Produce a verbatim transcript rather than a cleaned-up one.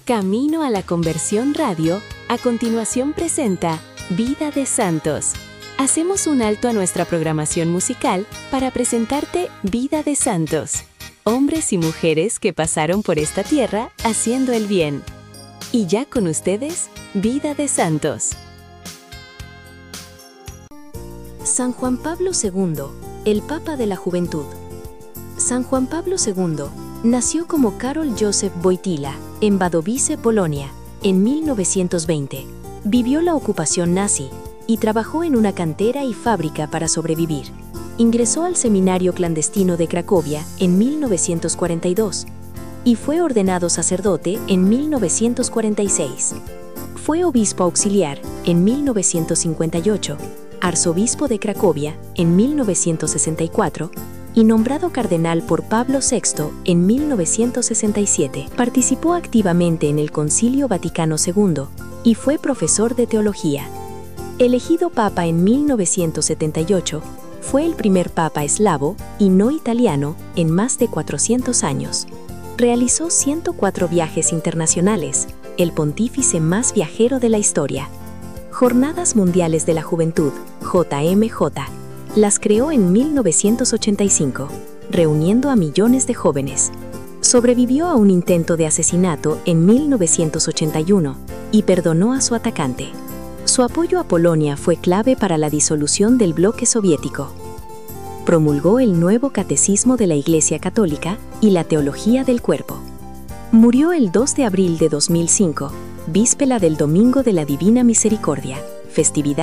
Camino a la Conversión Radio, a continuación presenta Vida de Santos. Hacemos un alto a nuestra programación musical para presentarte Vida de Santos, hombres y mujeres que pasaron por esta tierra haciendo el bien. Y ya con ustedes, Vida de Santos. San Juan Pablo segundo, el Papa de la Juventud. San Juan Pablo segundo nació como Karol Józef Wojtyła en Wadowice, Polonia, en mil novecientos veinte. Vivió la ocupación nazi y trabajó en una cantera y fábrica para sobrevivir. Ingresó al seminario clandestino de Cracovia en mil novecientos cuarenta y dos y fue ordenado sacerdote en mil novecientos cuarenta y seis. Fue obispo auxiliar en mil novecientos cincuenta y ocho, arzobispo de Cracovia en mil novecientos sesenta y cuatro y nombrado cardenal por Pablo sexto en mil novecientos sesenta y siete. Participó activamente en el Concilio Vaticano segundo y fue profesor de teología. Elegido papa en mil novecientos setenta y ocho, fue el primer papa eslavo y no italiano en más de cuatrocientos años. Realizó ciento cuatro viajes internacionales, el pontífice más viajero de la historia. Jornadas Mundiales de la Juventud, J M J, las creó en mil novecientos ochenta y cinco, reuniendo a millones de jóvenes. Sobrevivió a un intento de asesinato en mil novecientos ochenta y uno y perdonó a su atacante. Su apoyo a Polonia fue clave para la disolución del bloque soviético. Promulgó el nuevo catecismo de la Iglesia Católica y la teología del cuerpo. Murió el dos de abril de dos mil cinco, víspera del Domingo de la Divina Misericordia, festividad